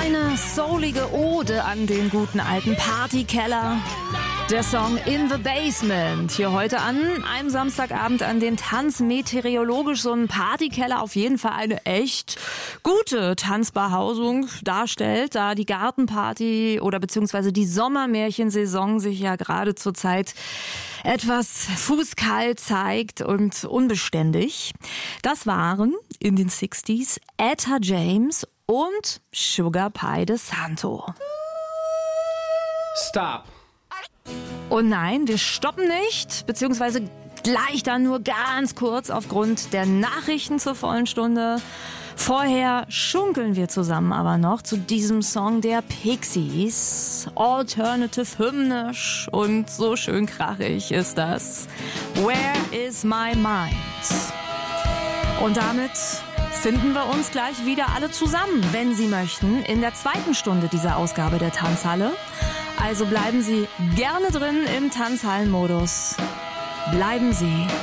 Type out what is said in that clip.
Eine soulige Ode an den guten alten Partykeller. Der Song In the Basement. Hier heute an einem Samstagabend an den tanzmeteorologisch so ein Partykeller auf jeden Fall eine echt gute Tanzbehausung darstellt, da die Gartenparty oder beziehungsweise die Sommermärchensaison sich ja gerade zurzeit etwas fußkalt zeigt und unbeständig. Das waren in den 60s Etta James und Sugar Pie DeSanto. Stop. Und nein, wir stoppen nicht, beziehungsweise gleich dann nur ganz kurz aufgrund der Nachrichten zur vollen Stunde. Vorher schunkeln wir zusammen aber noch zu diesem Song der Pixies. Alternative hymnisch und so schön krachig ist das. Where is my mind? Und damit finden wir uns gleich wieder alle zusammen, wenn Sie möchten, in der zweiten Stunde dieser Ausgabe der Tanzhalle. Also bleiben Sie gerne drin im Tanzhallenmodus. Bleiben Sie